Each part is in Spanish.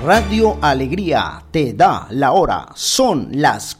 Radio Alegría te da la hora. Son las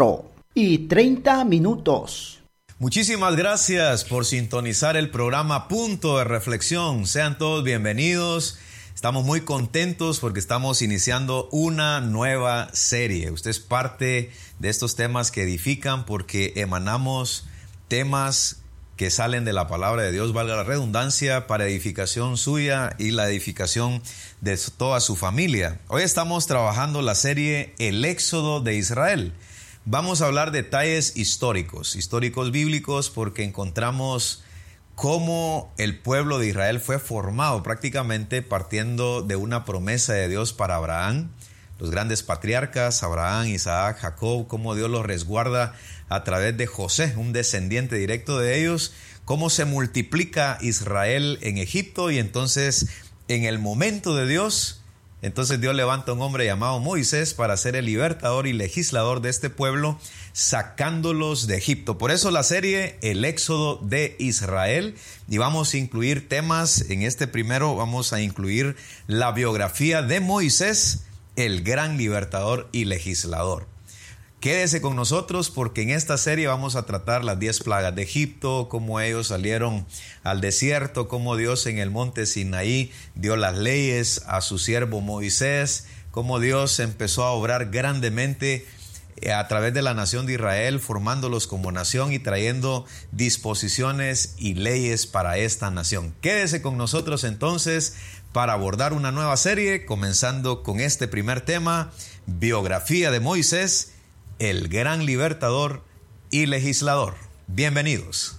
4:30. Muchísimas gracias por sintonizar el programa Punto de Reflexión. Sean todos bienvenidos. Estamos muy contentos porque estamos iniciando una nueva serie. Usted es parte de estos temas que edifican porque emanamos temas que salen de la palabra de Dios, valga la redundancia, para edificación suya y la edificación de toda su familia. Hoy estamos trabajando la serie El Éxodo de Israel. Vamos a hablar detalles históricos bíblicos, porque encontramos cómo el pueblo de Israel fue formado prácticamente partiendo de una promesa de Dios para Abraham, los grandes patriarcas, Abraham, Isaac, Jacob, cómo Dios los resguarda a través de José, un descendiente directo de ellos, cómo se multiplica Israel en Egipto y entonces en el momento de Dios, entonces Dios levanta a un hombre llamado Moisés para ser el libertador y legislador de este pueblo, sacándolos de Egipto. Por eso la serie El Éxodo de Israel, y vamos a incluir temas. En este primero vamos a incluir la biografía de Moisés, el gran libertador y legislador. Quédese con nosotros porque en esta serie vamos a tratar las 10 plagas de Egipto, cómo ellos salieron al desierto, cómo Dios en el monte Sinaí dio las leyes a su siervo Moisés, cómo Dios empezó a obrar grandemente a través de la nación de Israel, formándolos como nación y trayendo disposiciones y leyes para esta nación. Quédese con nosotros entonces para abordar una nueva serie, comenzando con este primer tema, biografía de Moisés, el gran libertador y legislador. Bienvenidos.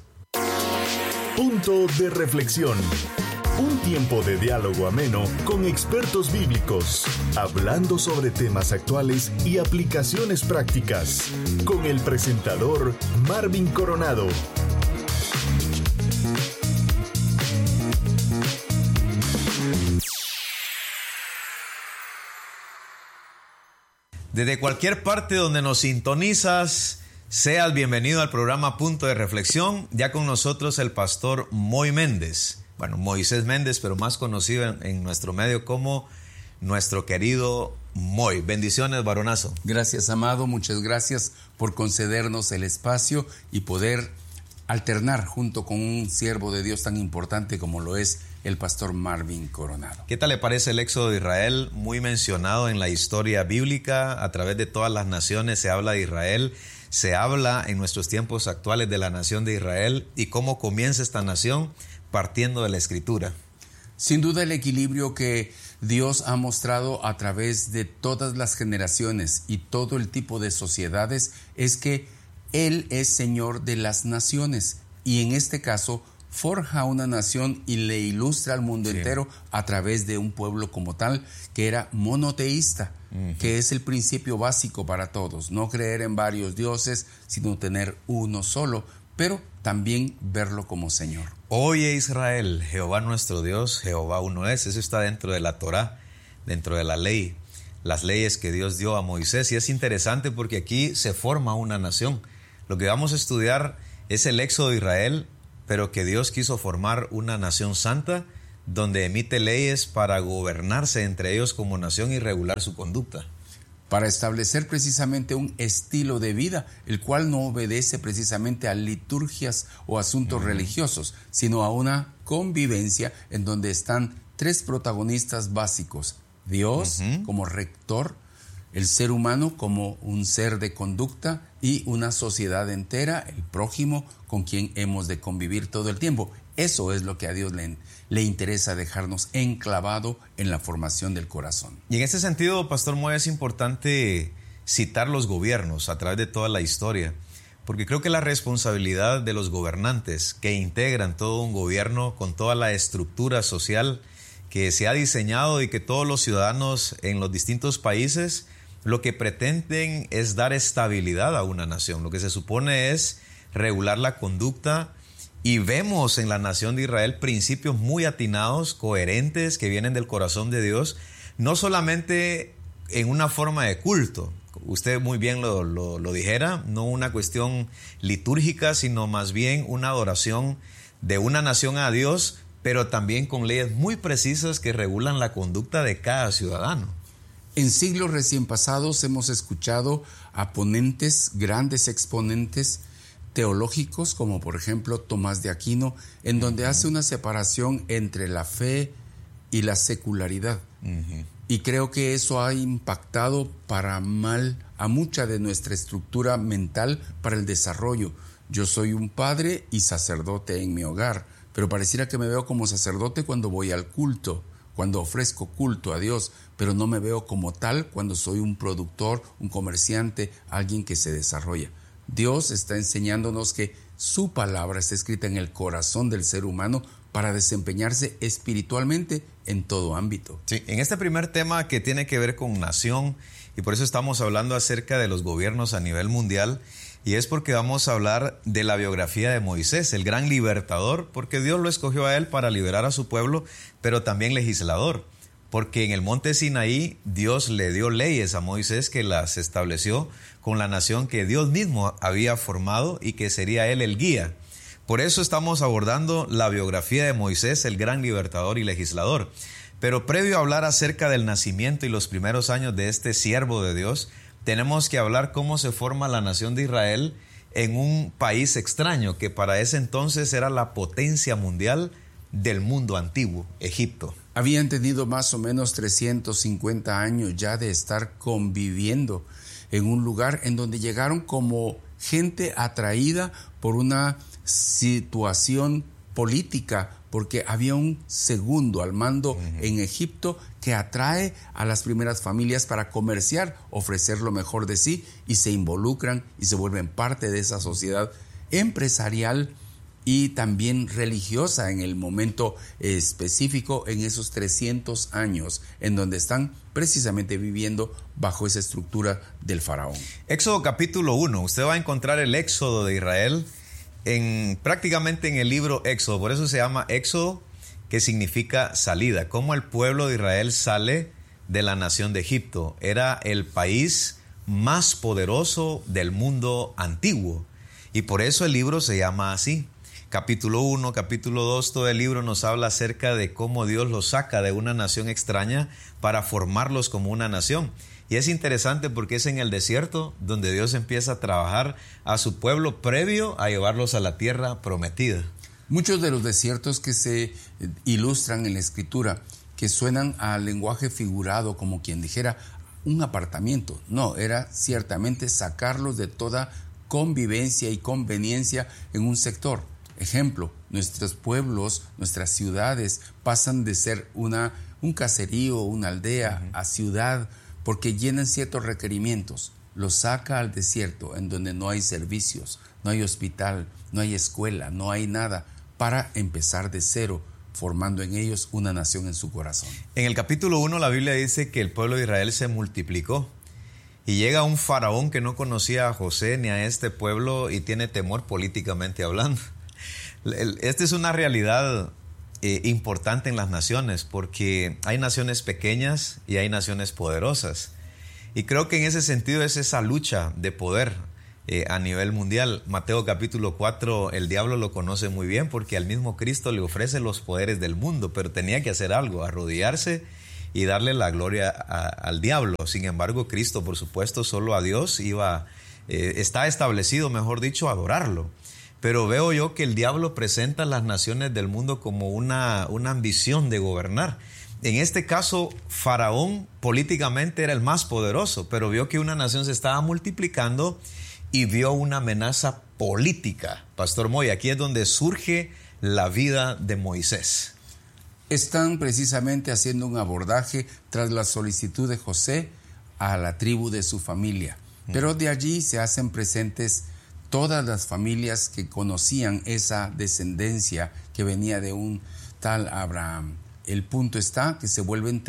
Punto de reflexión. Un tiempo de diálogo ameno con expertos bíblicos, hablando sobre temas actuales y aplicaciones prácticas, con el presentador Marvin Coronado. Desde cualquier parte donde nos sintonizas, seas bienvenido al programa Punto de Reflexión. Ya con nosotros el pastor Moy Méndez. Bueno, Moisés Méndez, pero más conocido en nuestro medio como nuestro querido Moy. Bendiciones, varonazo. Gracias, amado. Muchas gracias por concedernos el espacio y poder alternar junto con un siervo de Dios tan importante como lo es el pastor Marvin Coronado. ¿Qué tal le parece el Éxodo de Israel? Muy mencionado en la historia bíblica, a través de todas las naciones se habla de Israel, se habla en nuestros tiempos actuales de la nación de Israel y cómo comienza esta nación partiendo de la Escritura. Sin duda el equilibrio que Dios ha mostrado a través de todas las generaciones y todo el tipo de sociedades es que Él es Señor de las naciones y en este caso forja una nación y le ilustra al mundo entero a través de un pueblo como tal que era monoteísta, que es el principio básico para todos, no creer en varios dioses, sino tener uno solo, pero también verlo como Señor. Oye Israel, Jehová nuestro Dios, Jehová uno es. Eso está dentro de la Torá, dentro de la ley, las leyes que Dios dio a Moisés. Y es interesante porque aquí se forma una nación. Lo que vamos a estudiar es el Éxodo de Israel, pero que Dios quiso formar una nación santa donde emite leyes para gobernarse entre ellos como nación y regular su conducta. Para establecer precisamente un estilo de vida, el cual no obedece precisamente a liturgias o asuntos religiosos, sino a una convivencia en donde están tres protagonistas básicos: Dios como rector, el ser humano como un ser de conducta y una sociedad entera, el prójimo, con quien hemos de convivir todo el tiempo. Eso es lo que a Dios le interesa dejarnos enclavado en la formación del corazón. Y en ese sentido, Pastor Moy, es importante citar los gobiernos a través de toda la historia, porque creo que la responsabilidad de los gobernantes que integran todo un gobierno con toda la estructura social que se ha diseñado y que todos los ciudadanos en los distintos países lo que pretenden es dar estabilidad a una nación. Lo que se supone es regular la conducta, y vemos en la nación de Israel principios muy atinados, coherentes, que vienen del corazón de Dios, no solamente en una forma de culto. Usted muy bien lo dijera, no una cuestión litúrgica, sino más bien una adoración de una nación a Dios, pero también con leyes muy precisas que regulan la conducta de cada ciudadano. En siglos recién pasados hemos escuchado a ponentes, grandes exponentes teológicos, como por ejemplo Tomás de Aquino, en donde hace una separación entre la fe y la secularidad. Y creo que eso ha impactado para mal a mucha de nuestra estructura mental para el desarrollo. Yo soy un padre y sacerdote en mi hogar, pero pareciera que me veo como sacerdote cuando voy al culto, cuando ofrezco culto a Dios, pero no me veo como tal cuando soy un productor, un comerciante, alguien que se desarrolla. Dios está enseñándonos que su palabra está escrita en el corazón del ser humano para desempeñarse espiritualmente en todo ámbito. Sí, en este primer tema que tiene que ver con nación, y por eso estamos hablando acerca de los gobiernos a nivel mundial, y es porque vamos a hablar de la biografía de Moisés, el gran libertador, porque Dios lo escogió a él para liberar a su pueblo, pero también legislador, porque en el monte Sinaí Dios le dio leyes a Moisés que las estableció con la nación que Dios mismo había formado y que sería él el guía. Por eso estamos abordando la biografía de Moisés, el gran libertador y legislador. Pero previo a hablar acerca del nacimiento y los primeros años de este siervo de Dios, tenemos que hablar cómo se forma la nación de Israel en un país extraño que para ese entonces era la potencia mundial del mundo antiguo, Egipto. Habían tenido más o menos 350 años ya de estar conviviendo en un lugar en donde llegaron como gente atraída por una situación política, porque había un segundo al mando en Egipto que atrae a las primeras familias para comerciar, ofrecer lo mejor de sí, y se involucran y se vuelven parte de esa sociedad empresarial y también religiosa en el momento específico, en esos 300 años en donde están precisamente viviendo bajo esa estructura del faraón. Éxodo capítulo 1, usted va a encontrar el éxodo de Israel prácticamente en el libro Éxodo, por eso se llama Éxodo, que significa salida, cómo el pueblo de Israel sale de la nación de Egipto. Era el país más poderoso del mundo antiguo y por eso el libro se llama así. Capítulo 1, capítulo 2, todo el libro nos habla acerca de cómo Dios los saca de una nación extraña para formarlos como una nación. Y es interesante porque es en el desierto donde Dios empieza a trabajar a su pueblo previo a llevarlos a la tierra prometida. Muchos de los desiertos que se ilustran en la Escritura, que suenan al lenguaje figurado, como quien dijera un apartamiento, no, era ciertamente sacarlos de toda convivencia y conveniencia en un sector. Ejemplo, nuestros pueblos, nuestras ciudades pasan de ser un caserío, una aldea, a ciudad, porque llenan ciertos requerimientos. Los saca al desierto, en donde no hay servicios, no hay hospital, no hay escuela, no hay nada, para empezar de cero, formando en ellos una nación en su corazón. En el capítulo 1 la Biblia dice que el pueblo de Israel se multiplicó y llega un faraón que no conocía a José ni a este pueblo y tiene temor políticamente hablando. Esta es una realidad importante en las naciones, porque hay naciones pequeñas y hay naciones poderosas. Y creo que en ese sentido es esa lucha de poder a nivel mundial. Mateo capítulo 4, el diablo lo conoce muy bien porque al mismo Cristo le ofrece los poderes del mundo, pero tenía que hacer algo, arrodillarse y darle la gloria al diablo. Sin embargo, Cristo, por supuesto, solo a Dios está establecido, mejor dicho, adorarlo. Pero veo yo que el diablo presenta a las naciones del mundo como una ambición de gobernar. En este caso, Faraón políticamente era el más poderoso, pero vio que una nación se estaba multiplicando y vio una amenaza política. Pastor Moy, aquí es donde surge la vida de Moisés. Están precisamente haciendo un abordaje tras la solicitud de José a la tribu de su familia. Pero de allí se hacen presentes todas las familias que conocían esa descendencia que venía de un tal Abraham. El punto está que se vuelven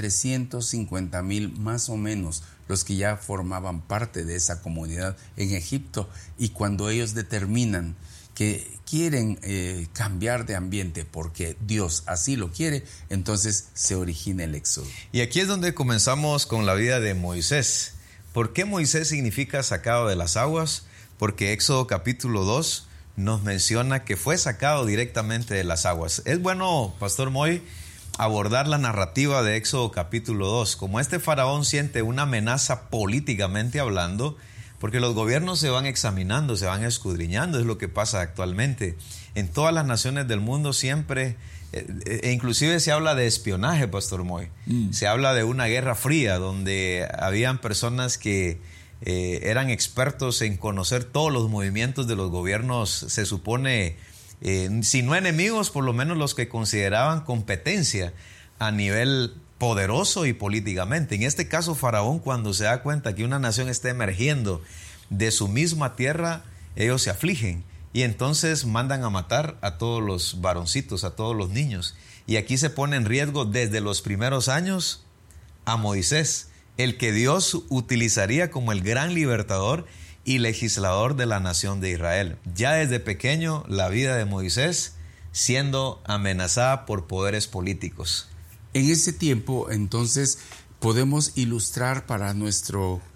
350,000 más o menos los que ya formaban parte de esa comunidad en Egipto, y cuando ellos determinan que quieren cambiar de ambiente porque Dios así lo quiere, entonces se origina el éxodo. Y aquí es donde comenzamos con la vida de Moisés. ¿Por qué Moisés significa sacado de las aguas? Porque Éxodo capítulo 2 nos menciona que fue sacado directamente de las aguas. Es bueno, Pastor Moy, abordar la narrativa de Éxodo capítulo 2. Como este faraón siente una amenaza políticamente hablando, porque los gobiernos se van examinando, se van escudriñando, es lo que pasa actualmente. En todas las naciones del mundo siempre, inclusive se habla de espionaje, Pastor Moy. Se habla de una guerra fría donde habían personas que eran expertos en conocer todos los movimientos de los gobiernos, se supone, si no enemigos, por lo menos los que consideraban competencia a nivel poderoso y políticamente. En este caso, Faraón, cuando se da cuenta que una nación está emergiendo de su misma tierra, ellos se afligen y entonces mandan a matar a todos los varoncitos, a todos los niños. Y aquí se pone en riesgo desde los primeros años a Moisés, el que Dios utilizaría como el gran libertador y legislador de la nación de Israel. Ya desde pequeño, la vida de Moisés siendo amenazada por poderes políticos. En ese tiempo, entonces, podemos ilustrar para nuestra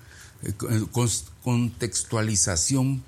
contextualización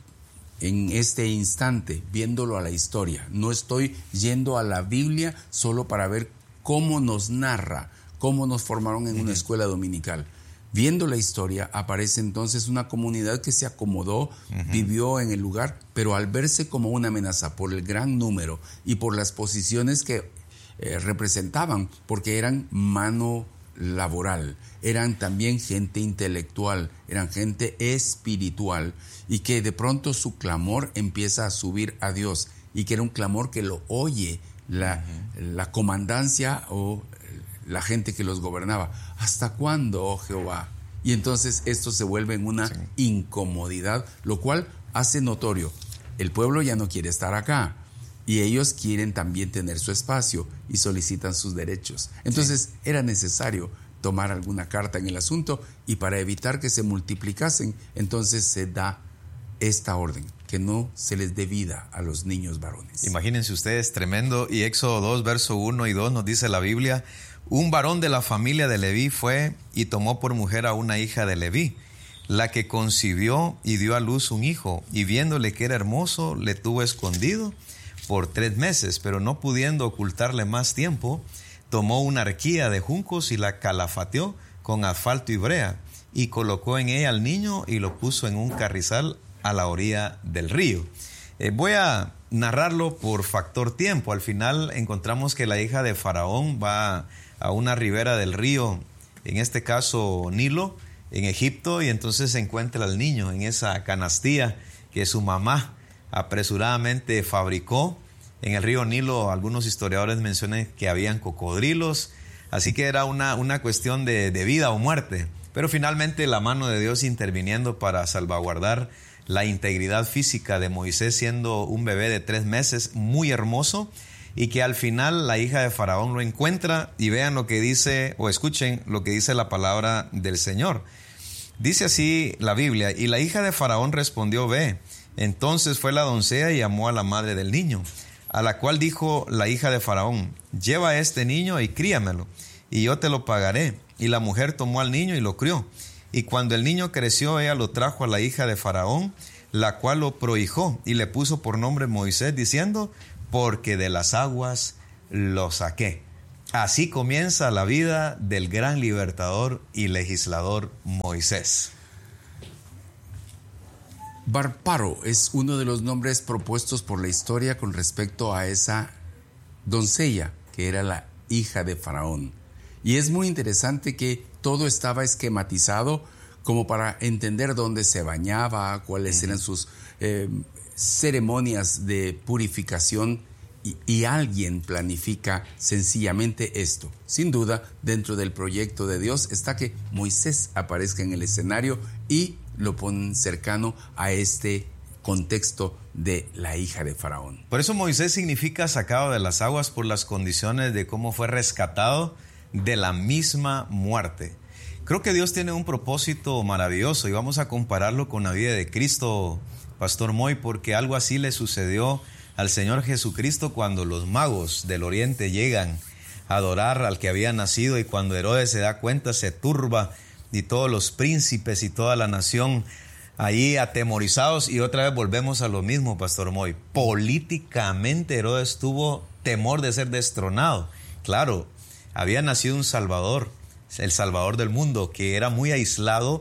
en este instante, viéndolo a la historia. No estoy yendo a la Biblia solo para ver cómo nos narra, cómo nos formaron en una escuela dominical. Viendo la historia, aparece entonces una comunidad que se acomodó, vivió en el lugar, pero al verse como una amenaza por el gran número y por las posiciones que representaban, porque eran mano laboral, eran también gente intelectual, eran gente espiritual, y que de pronto su clamor empieza a subir a Dios, y que era un clamor que lo oye la comandancia o la gente que los gobernaba. ¿Hasta cuándo, oh Jehová? Y entonces esto se vuelve en una incomodidad, lo cual hace notorio, el pueblo ya no quiere estar acá, y ellos quieren también tener su espacio y solicitan sus derechos. Entonces era necesario tomar alguna carta en el asunto, y para evitar que se multiplicasen, entonces se da esta orden, que no se les dé vida a los niños varones. Imagínense ustedes, tremendo. Y Éxodo 2, verso 1 y 2 nos dice la Biblia: un varón de la familia de Leví fue y tomó por mujer a una hija de Leví, la que concibió y dio a luz un hijo, y viéndole que era hermoso, le tuvo escondido por 3 meses, pero no pudiendo ocultarle más tiempo, tomó una arquilla de juncos y la calafateó con asfalto y brea, y colocó en ella al niño y lo puso en un carrizal a la orilla del río. Voy a narrarlo por factor tiempo. Al final encontramos que la hija de Faraón va a una ribera del río, en este caso Nilo, en Egipto, y entonces se encuentra al niño en esa canastilla que su mamá apresuradamente fabricó. En el río Nilo algunos historiadores mencionan que habían cocodrilos, así que era una cuestión de vida o muerte, pero finalmente la mano de Dios interviniendo para salvaguardar la integridad física de Moisés, siendo un bebé de 3 meses muy hermoso, y que al final la hija de Faraón lo encuentra. Y vean lo que dice, o escuchen lo que dice la palabra del Señor. Dice así la Biblia: y la hija de Faraón respondió: ve. Entonces fue la doncella y llamó a la madre del niño, a la cual dijo la hija de Faraón: lleva a este niño y críamelo, y yo te lo pagaré. Y la mujer tomó al niño y lo crió. Y cuando el niño creció, ella lo trajo a la hija de Faraón, la cual lo prohijó y le puso por nombre Moisés, diciendo: porque de las aguas lo saqué. Así comienza la vida del gran libertador y legislador Moisés. Barparo es uno de los nombres propuestos por la historia con respecto a esa doncella que era la hija de Faraón. Y es muy interesante que todo estaba esquematizado como para entender dónde se bañaba, cuáles eran sus ceremonias de purificación, y alguien planifica sencillamente esto. Sin duda, dentro del proyecto de Dios está que Moisés aparezca en el escenario y lo ponen cercano a este contexto de la hija de Faraón. Por eso Moisés significa sacado de las aguas, por las condiciones de cómo fue rescatado de la misma muerte. Creo que Dios tiene un propósito maravilloso, y vamos a compararlo con la vida de Cristo, Pastor Moy, porque algo así le sucedió al Señor Jesucristo cuando los magos del oriente llegan a adorar al que había nacido, y cuando Herodes se da cuenta se turba, y todos los príncipes y toda la nación ahí atemorizados. Y otra vez volvemos a lo mismo, Pastor Moy. Políticamente Herodes tuvo temor de ser destronado. Claro, había nacido un Salvador, el Salvador del mundo, que era muy aislado,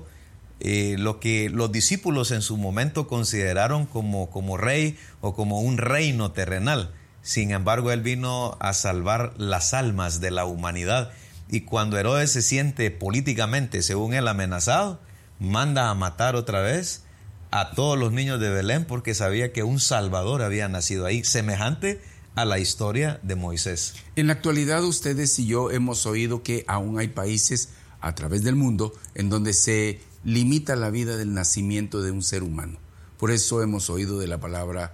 lo que los discípulos en su momento consideraron como rey o como un reino terrenal. Sin embargo, él vino a salvar las almas de la humanidad. Y cuando Herodes se siente políticamente, según él, amenazado, manda a matar otra vez a todos los niños de Belén porque sabía que un Salvador había nacido ahí, semejante a la historia de Moisés. En la actualidad, ustedes y yo hemos oído que aún hay países a través del mundo en donde se limita la vida del nacimiento de un ser humano. Por eso hemos oído de la palabra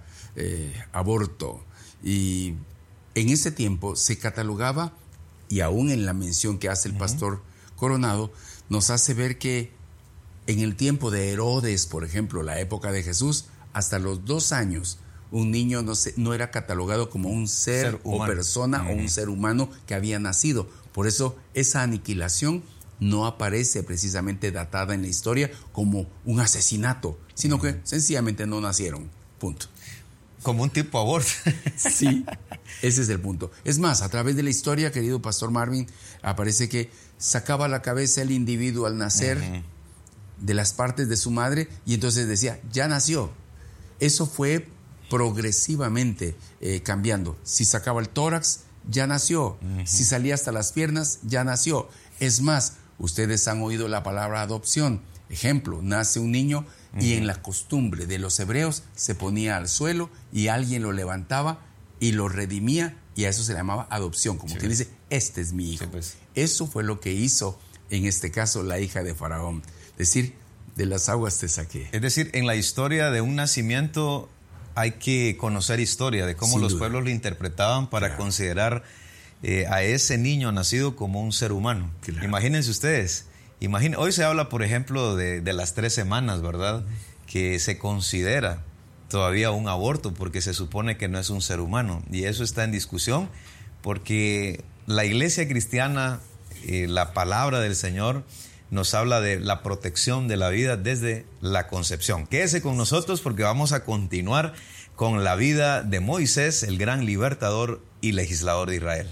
aborto. Y en ese tiempo se catalogaba, y aún en la mención que hace el pastor Coronado, nos hace ver que en el tiempo de Herodes, por ejemplo, la época de Jesús, hasta los 2 años, un niño no era catalogado como un ser o persona o un ser humano que había nacido. Por eso esa aniquilación no aparece precisamente datada en la historia como un asesinato, sino que sencillamente no nacieron. Punto. Como un tipo aborto. Sí, ese es el punto. Es más, a través de la historia, querido pastor Marvin, aparece que sacaba la cabeza el individuo al nacer de las partes de su madre y entonces decía, ya nació. Eso fue progresivamente cambiando. Si sacaba el tórax, ya nació. Si salía hasta las piernas, ya nació. Es más, ustedes han oído la palabra adopción. Ejemplo, nace un niño y en la costumbre de los hebreos se ponía al suelo y alguien lo levantaba y lo redimía, y a eso se le llamaba adopción, como quien dice, este es mi hijo. Sí, pues. Eso fue lo que hizo en este caso la hija de Faraón, decir, de las aguas te saqué. Es decir, en la historia de un nacimiento hay que conocer historia de cómo Sin los duda. pueblos lo interpretaban para considerar a ese niño nacido como un ser humano. Claro. Imagínense ustedes. Hoy se habla, por ejemplo, de las 3 semanas, ¿verdad? Que se considera todavía un aborto porque se supone que no es un ser humano. Y eso está en discusión porque la iglesia cristiana, la palabra del Señor, nos habla de la protección de la vida desde la concepción. Quédese con nosotros porque vamos a continuar con la vida de Moisés, el gran libertador y legislador de Israel.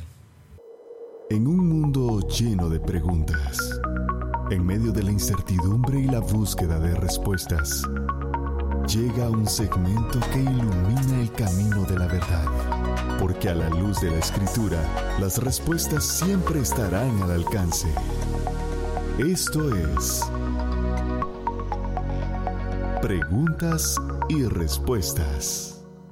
En un mundo lleno de preguntas, en medio de la incertidumbre y la búsqueda de respuestas, llega un segmento que ilumina el camino de la verdad. Porque a la luz de la Escritura, las respuestas siempre estarán al alcance. Esto es Preguntas y Respuestas.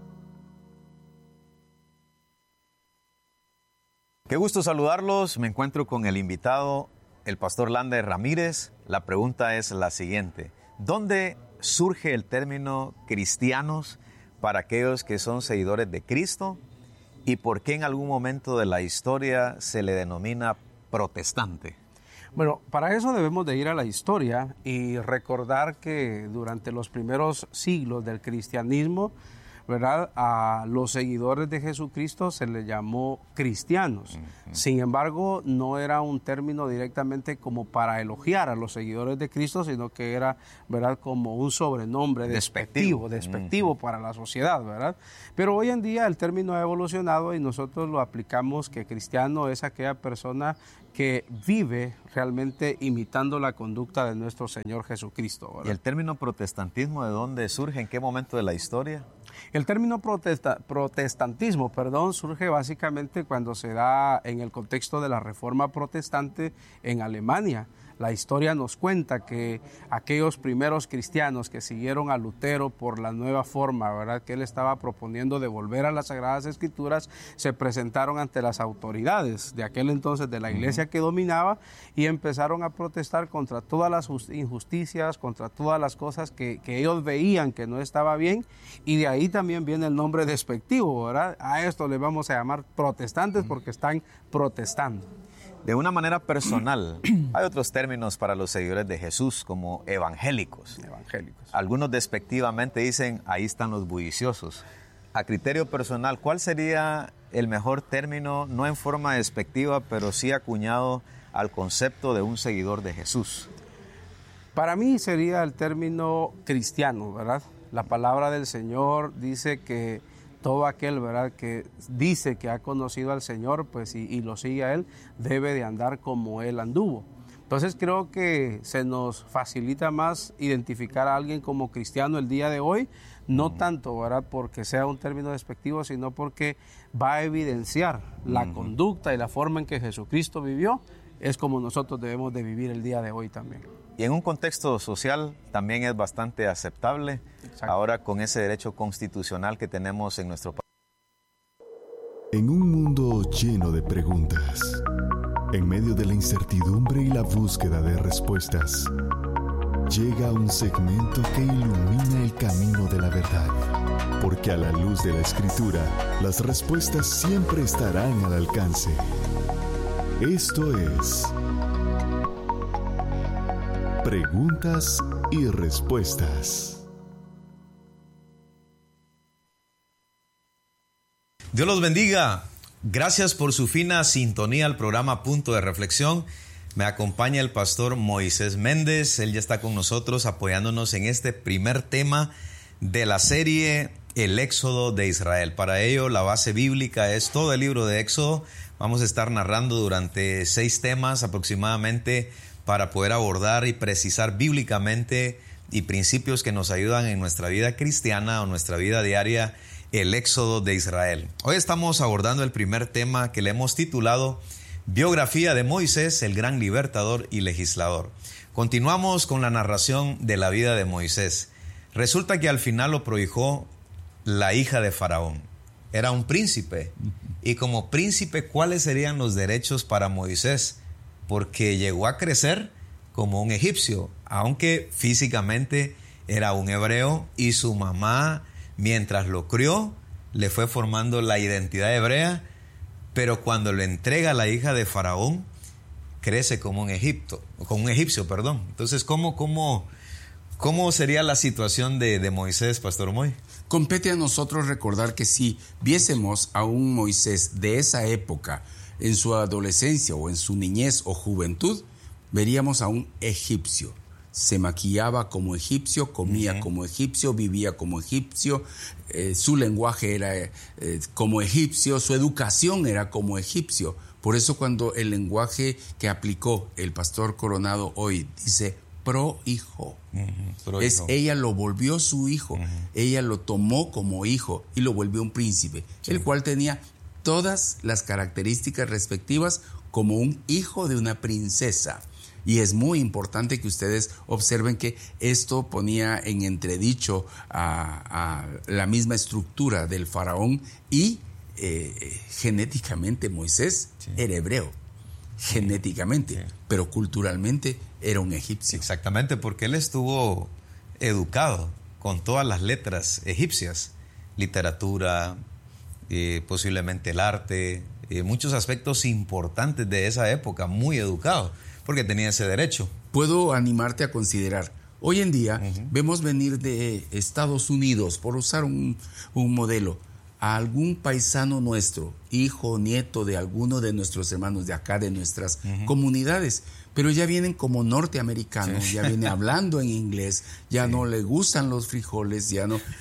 Qué gusto saludarlos. Me encuentro con el invitado, el pastor Lander Ramírez. La pregunta es la siguiente: ¿dónde surge el término cristianos para aquellos que son seguidores de Cristo? ¿Y por qué en algún momento de la historia se le denomina protestante? Bueno, para eso debemos de ir a la historia y recordar que durante los primeros siglos del cristianismo, ¿verdad?, a los seguidores de Jesucristo se les llamó cristianos. Sin embargo, no era un término directamente como para elogiar a los seguidores de Cristo, sino que era, ¿verdad?, como un sobrenombre despectivo para la sociedad, ¿verdad? Pero hoy en día el término ha evolucionado y nosotros lo aplicamos que cristiano es aquella persona que vive realmente imitando la conducta de nuestro Señor Jesucristo, ¿verdad? ¿Y el término protestantismo de dónde surge? ¿En qué momento de la historia? El término protestantismo, surge básicamente cuando se da en el contexto de la Reforma Protestante en Alemania. La historia nos cuenta que aquellos primeros cristianos que siguieron a Lutero por la nueva forma, ¿verdad?, que él estaba proponiendo de volver a las Sagradas Escrituras, se presentaron ante las autoridades de aquel entonces de la iglesia que dominaba y empezaron a protestar contra todas las injusticias, contra todas las cosas que ellos veían que no estaba bien, y de ahí también viene el nombre despectivo, ¿verdad? A esto le vamos a llamar protestantes porque están protestando. De una manera personal, hay otros términos para los seguidores de Jesús como evangélicos. Algunos despectivamente dicen, ahí están los bulliciosos. A criterio personal, ¿cuál sería el mejor término, no en forma despectiva, pero sí acuñado al concepto de un seguidor de Jesús? Para mí sería el término cristiano, ¿verdad? La palabra del Señor dice que todo aquel, ¿verdad?, que dice que ha conocido al Señor, pues y lo sigue a Él, debe de andar como Él anduvo. Entonces creo que se nos facilita más identificar a alguien como cristiano el día de hoy, no tanto, ¿verdad?, porque sea un término despectivo, sino porque va a evidenciar la conducta y la forma en que Jesucristo vivió, es como nosotros debemos de vivir el día de hoy también. Y en un contexto social también es bastante aceptable. Exacto. Ahora con ese derecho constitucional que tenemos en nuestro país. En un mundo lleno de preguntas, en medio de la incertidumbre y la búsqueda de respuestas, llega un segmento que ilumina el camino de la verdad. Porque a la luz de la Escritura, las respuestas siempre estarán al alcance. Esto es Preguntas y Respuestas. Dios los bendiga. Gracias por su fina sintonía al programa Punto de Reflexión. Me acompaña el pastor Moisés Méndez. Él ya está con nosotros apoyándonos en este primer tema de la serie El Éxodo de Israel. Para ello, la base bíblica es todo el libro de Éxodo. Vamos a estar narrando durante 6 temas aproximadamente para poder abordar y precisar bíblicamente y principios que nos ayudan en nuestra vida cristiana o nuestra vida diaria, el Éxodo de Israel. Hoy estamos abordando el primer tema que le hemos titulado Biografía de Moisés, el gran libertador y legislador. Continuamos con la narración de la vida de Moisés. Resulta que al final lo prohijó la hija de Faraón. Era un príncipe. Y como príncipe, ¿cuáles serían los derechos para Moisés? Porque llegó a crecer como un egipcio, aunque físicamente era un hebreo, y su mamá, mientras lo crió, le fue formando la identidad hebrea, pero cuando le entrega a la hija de Faraón, crece como un egipcio. Entonces, ¿cómo sería la situación de Moisés, Pastor Moy? Compete a nosotros recordar que si viésemos a un Moisés de esa época, en su adolescencia o en su niñez o juventud, veríamos a un egipcio. Se maquillaba como egipcio, comía como egipcio, vivía como egipcio, su lenguaje era como egipcio, su educación era como egipcio. Por eso cuando el lenguaje que aplicó el pastor Coronado hoy dice prohijo, ella lo volvió su hijo, ella lo tomó como hijo y lo volvió un príncipe, el cual tenía todas las características respectivas como un hijo de una princesa. Y es muy importante que ustedes observen que esto ponía en entredicho a la misma estructura del faraón y genéticamente Moisés era hebreo, genéticamente, pero culturalmente era un egipcio. Exactamente, porque él estuvo educado con todas las letras egipcias, literatura, posiblemente el arte, muchos aspectos importantes de esa época, muy educado, porque tenía ese derecho. Puedo animarte a considerar, hoy en día vemos venir de Estados Unidos, por usar un modelo, a algún paisano nuestro, hijo o nieto de alguno de nuestros hermanos de acá, de nuestras comunidades, pero ya vienen como norteamericanos, ya viene hablando en inglés, ya no le gustan los frijoles, ya no...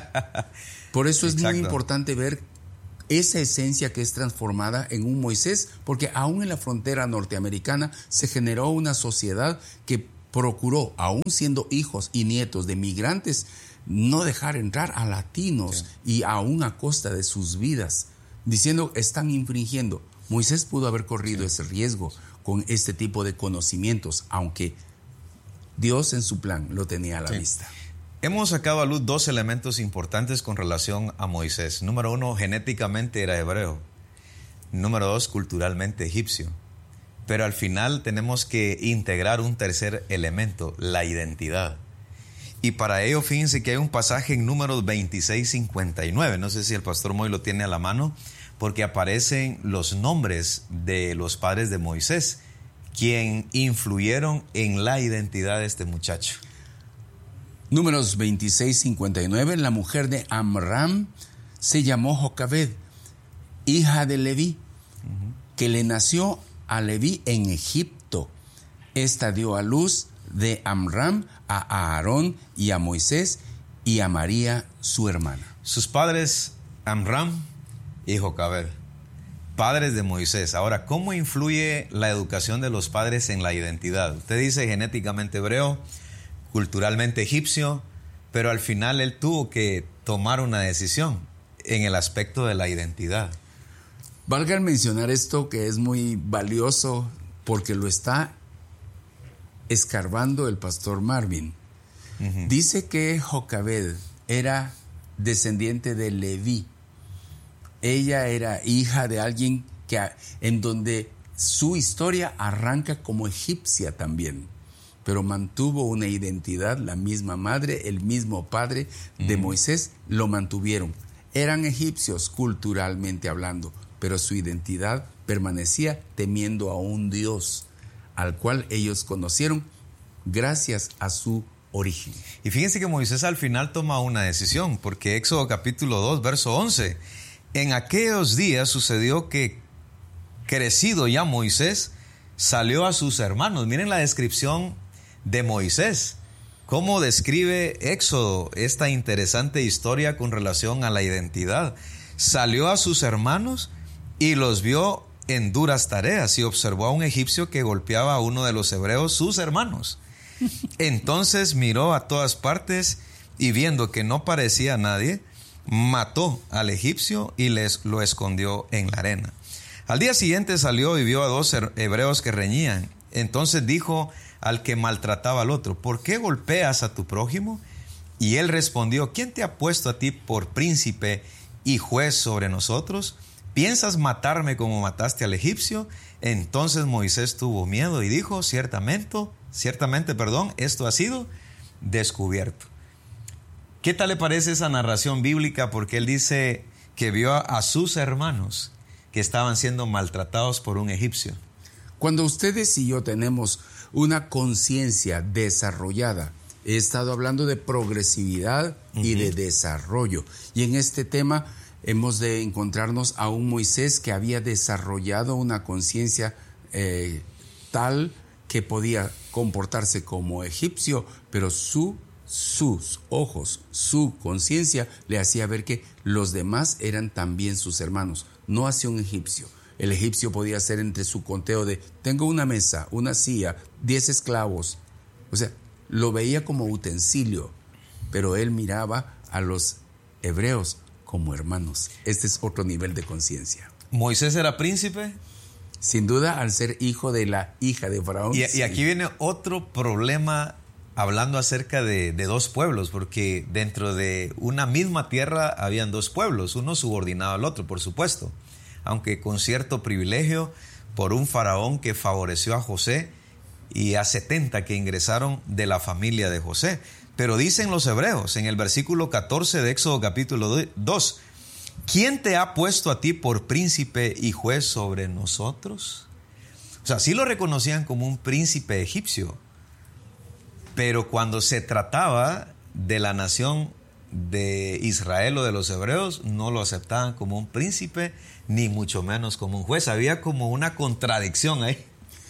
Por eso es muy importante ver esa esencia que es transformada en un Moisés, porque aún en la frontera norteamericana se generó una sociedad que procuró, aún siendo hijos y nietos de migrantes, no dejar entrar a latinos y aún a costa de sus vidas, diciendo están infringiendo. Moisés pudo haber corrido ese riesgo con este tipo de conocimientos, aunque Dios en su plan lo tenía a la vista. Hemos sacado a luz 2 elementos importantes con relación a Moisés. Número 1, genéticamente era hebreo. Número 2, culturalmente egipcio. Pero al final tenemos que integrar un tercer elemento, la identidad. Y para ello, fíjense que hay un pasaje en Números 26:59. No sé si el pastor Moy lo tiene a la mano, porque aparecen los nombres de los padres de Moisés, quien influyeron en la identidad de este muchacho. Números 26:59, la mujer de Amram se llamó Jocabed, hija de Leví, que le nació a Leví en Egipto. Esta dio a luz de Amram a Aarón y a Moisés y a María su hermana. Sus padres Amram y Jocabed, padres de Moisés. Ahora, ¿cómo influye la educación de los padres en la identidad? Usted dice genéticamente hebreo, culturalmente egipcio, pero al final él tuvo que tomar una decisión en el aspecto de la identidad. Valga mencionar esto que es muy valioso porque lo está escarbando el pastor Marvin. Dice que Jocabed era descendiente de Leví. Ella era hija de alguien en donde su historia arranca como egipcia también, pero mantuvo una identidad, la misma madre, el mismo padre de Moisés, lo mantuvieron. Eran egipcios culturalmente hablando, pero su identidad permanecía temiendo a un Dios al cual ellos conocieron gracias a su origen. Y fíjense que Moisés al final toma una decisión, porque Éxodo capítulo 2, verso 11, en aquellos días sucedió que crecido ya Moisés salió a sus hermanos. Miren la descripción de Moisés, cómo describe Éxodo esta interesante historia con relación a la identidad. Salió a sus hermanos y los vio en duras tareas y observó a un egipcio que golpeaba a uno de los hebreos, sus hermanos. Entonces miró a todas partes y viendo que no parecía a nadie, mató al egipcio y lo escondió en la arena. Al día siguiente salió y vio a 2 hebreos que reñían. Entonces dijo al que maltrataba al otro: ¿por qué golpeas a tu prójimo? Y él respondió: ¿quién te ha puesto a ti por príncipe y juez sobre nosotros? ¿Piensas matarme como mataste al egipcio? Entonces Moisés tuvo miedo y dijo: ciertamente, esto ha sido descubierto. ¿Qué tal le parece esa narración bíblica? Porque él dice que vio a sus hermanos que estaban siendo maltratados por un egipcio. Cuando ustedes y yo tenemos una conciencia desarrollada, he estado hablando de progresividad y de desarrollo. Y en este tema hemos de encontrarnos a un Moisés que había desarrollado una conciencia tal que podía comportarse como egipcio, pero sus ojos, su conciencia le hacía ver que los demás eran también sus hermanos, no hacia un egipcio. El egipcio podía ser entre su conteo de: tengo una mesa, una silla, 10 esclavos. O sea, lo veía como utensilio, pero él miraba a los hebreos como hermanos. Este es otro nivel de conciencia. ¿Moisés era príncipe? Sin duda, al ser hijo de la hija de Faraón. Y aquí viene otro problema hablando acerca de 2 pueblos, porque dentro de una misma tierra habían 2 pueblos, uno subordinado al otro, por supuesto, aunque con cierto privilegio por un faraón que favoreció a José y a 70 que ingresaron de la familia de José. Pero dicen los hebreos en el versículo 14 de Éxodo capítulo 2, ¿quién te ha puesto a ti por príncipe y juez sobre nosotros? O sea, sí lo reconocían como un príncipe egipcio, pero cuando se trataba de la nación de Israel o de los hebreos, no lo aceptaban como un príncipe, ni mucho menos como un juez. Había como una contradicción ahí.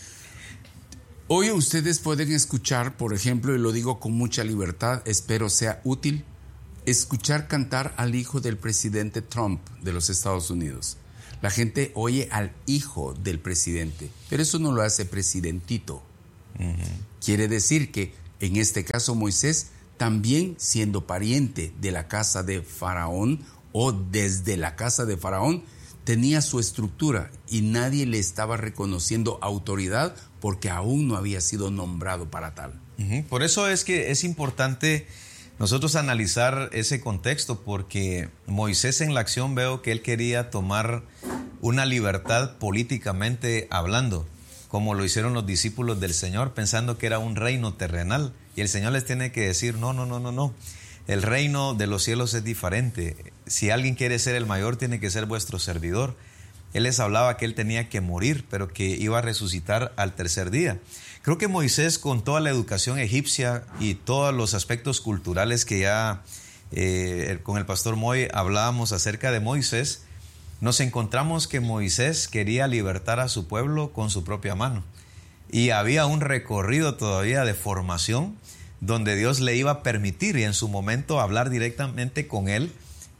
Hoy ustedes pueden escuchar, por ejemplo, y lo digo con mucha libertad, espero sea útil, escuchar cantar al hijo del presidente Trump de los Estados Unidos. La gente oye al hijo del presidente, pero eso no lo hace presidentito. Quiere decir que en este caso Moisés, también siendo pariente de la casa de Faraón o desde la casa de Faraón, tenía su estructura y nadie le estaba reconociendo autoridad porque aún no había sido nombrado para tal. Por eso es que es importante nosotros analizar ese contexto, porque Moisés en la acción veo que él quería tomar una libertad políticamente hablando, como lo hicieron los discípulos del Señor, pensando que era un reino terrenal. Y el Señor les tiene que decir: no. El reino de los cielos es diferente. Si alguien quiere ser el mayor, tiene que ser vuestro servidor. Él les hablaba que él tenía que morir, pero que iba a resucitar al tercer día. Creo que Moisés, con toda la educación egipcia y todos los aspectos culturales que ya con el pastor Moy hablábamos acerca de Moisés, nos encontramos que Moisés quería libertar a su pueblo con su propia mano. Y había un recorrido todavía de formación donde Dios le iba a permitir y en su momento hablar directamente con él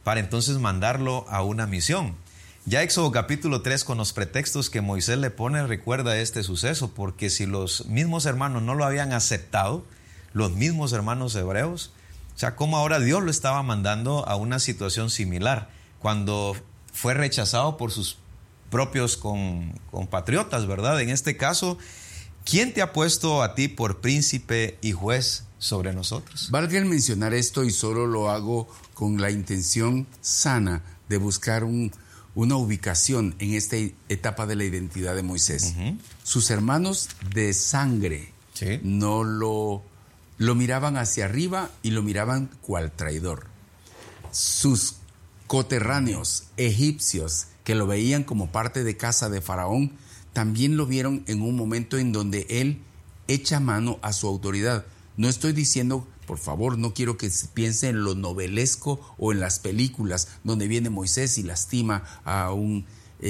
para entonces mandarlo a una misión. Ya Éxodo capítulo 3, con los pretextos que Moisés le pone, recuerda este suceso, porque si los mismos hermanos no lo habían aceptado, los mismos hermanos hebreos, o sea, cómo ahora Dios lo estaba mandando a una situación similar, cuando fue rechazado por sus propios compatriotas, ¿verdad? En este caso, ¿quién te ha puesto a ti por príncipe y juez sobre nosotros? Valga el mencionar esto, y solo lo hago con la intención sana de buscar una ubicación en esta etapa de la identidad de Moisés. Sus hermanos de sangre no lo miraban hacia arriba y lo miraban cual traidor. Sus coterráneos egipcios, que lo veían como parte de casa de Faraón, también lo vieron en un momento en donde él echa mano a su autoridad. No estoy diciendo, por favor, no quiero que se piense en lo novelesco o en las películas donde viene Moisés y lastima a un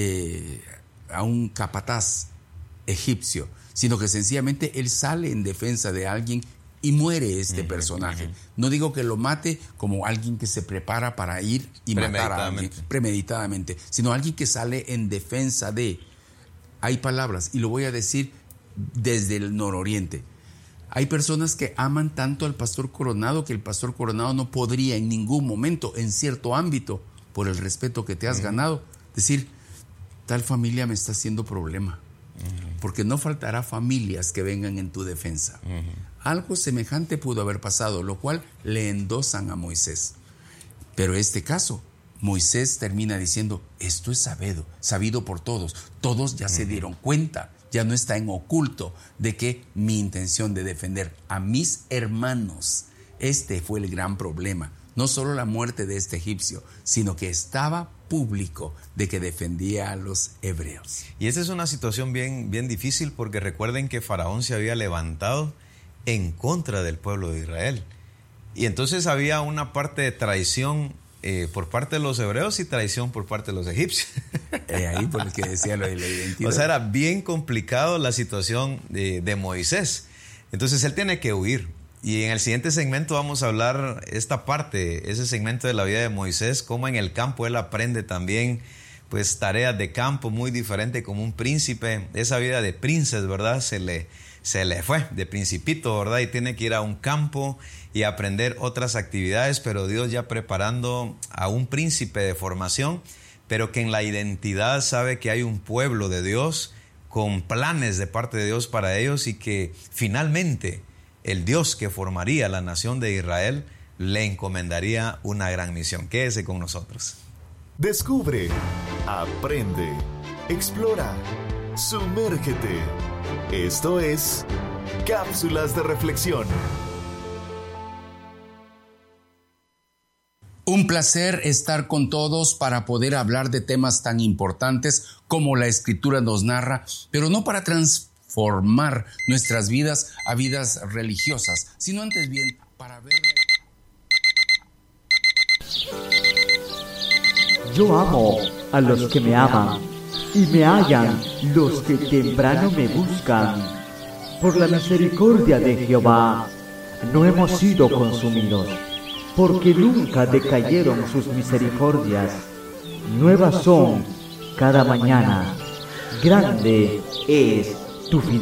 capataz egipcio, sino que sencillamente él sale en defensa de alguien y muere este personaje. No digo que lo mate como alguien que se prepara para ir y matar a alguien premeditadamente, sino alguien que sale en defensa de... Hay palabras, y lo voy a decir desde el nororiente. Hay personas que aman tanto al pastor Coronado que el pastor Coronado no podría en ningún momento, en cierto ámbito, por el respeto que te has ganado, decir, tal familia me está haciendo problema. Porque no faltará familias que vengan en tu defensa. Algo semejante pudo haber pasado, lo cual le endosan a Moisés. Pero este caso, Moisés termina diciendo, esto es sabido por todos. Todos ya se dieron cuenta, ya no está en oculto de que mi intención de defender a mis hermanos, este fue el gran problema. No solo la muerte de este egipcio, sino que estaba público de que defendía a los hebreos. Y esta es una situación bien difícil, porque recuerden que Faraón se había levantado en contra del pueblo de Israel. Y entonces había una parte de traición por parte de los hebreos y traición por parte de los egipcios. Ahí por el que decía lo de la identidad. O sea, era bien complicado la situación de Moisés. Entonces él tiene que huir. Y en el siguiente segmento vamos a hablar esta parte, ese segmento de la vida de Moisés, cómo en el campo él aprende también pues tareas de campo muy diferente como un príncipe. Esa vida de princes, ¿verdad? Se le fue de principito, ¿verdad? Y tiene que ir a un campo y aprender otras actividades, pero Dios ya preparando a un príncipe de formación, pero que en la identidad sabe que hay un pueblo de Dios con planes de parte de Dios para ellos, y que finalmente el Dios que formaría la nación de Israel le encomendaría una gran misión. Quédese con nosotros. Descubre, aprende, explora, sumérgete. Esto es Cápsulas de Reflexión. Un placer estar con todos para poder hablar de temas tan importantes como la Escritura nos narra, pero no para transformar nuestras vidas a vidas religiosas, sino antes bien para ver... Yo amo a los que me aman, y me hallan los que temprano me buscan. Por la misericordia de Jehová no hemos sido consumidos, porque nunca decayeron sus misericordias. Nuevas son cada mañana, grande es tu fidelidad.